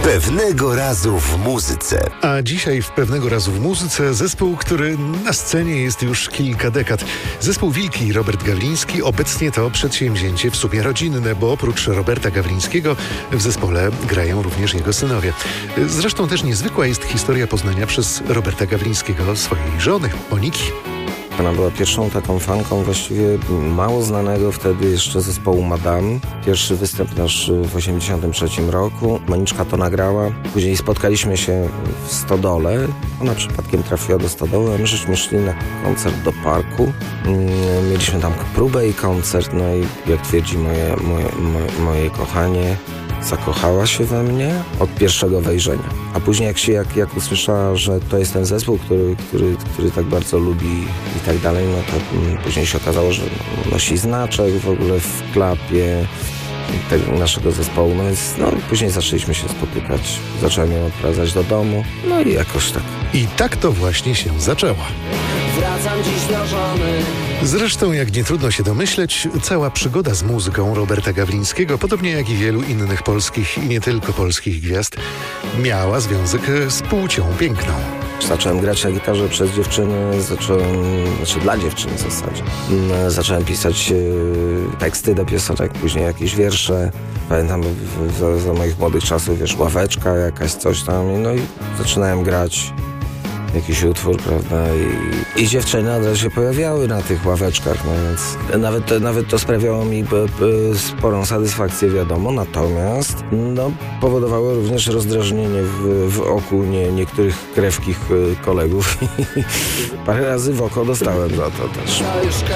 Pewnego razu w muzyce. A dzisiaj w Pewnego razu w muzyce zespół, który na scenie jest już kilka dekad. Zespół Wilki i Robert Gawliński. Obecnie to przedsięwzięcie w sumie rodzinne, bo oprócz Roberta Gawlińskiego w zespole grają również jego synowie. Zresztą też niezwykła jest historia poznania przez Roberta Gawlińskiego swojej żony, Moniki. Ona była pierwszą taką fanką właściwie mało znanego wtedy jeszcze zespołu Madame. Pierwszy występ nasz w 1983 roku. Moniczka to nagrała. Później spotkaliśmy się w Stodole. Ona przypadkiem trafiła do Stodoły, a my żeśmy szli na koncert do parku. Mieliśmy tam próbę i koncert. No i jak twierdzi moje kochanie, zakochała się we mnie od pierwszego wejrzenia. A później jak usłyszała, że to jest ten zespół, który tak bardzo lubi i tak dalej, no to później się okazało, że nosi znaczek w ogóle w klapie naszego zespołu. No więc później zaczęliśmy się spotykać. Zacząłem ją odprowadzać do domu. No i jakoś tak. I tak to właśnie się zaczęło. Wracam dziś do żony. Zresztą, jak nie trudno się domyśleć, cała przygoda z muzyką Roberta Gawlińskiego, podobnie jak i wielu innych polskich i nie tylko polskich gwiazd, miała związek z płcią piękną. Zacząłem grać na gitarze przez dziewczyny, dla dziewczyn w zasadzie. Zacząłem pisać teksty do piosenek, później jakieś wiersze. Pamiętam za moich młodych czasów, ławeczka jakaś, coś tam. No i zaczynałem grać jakiś utwór, prawda, i dziewczyny od razu się pojawiały na tych ławeczkach, no więc nawet to sprawiało mi sporą satysfakcję, wiadomo, natomiast powodowało również rozdrażnienie w oku niektórych krewkich kolegów. Parę razy w oko dostałem za to też.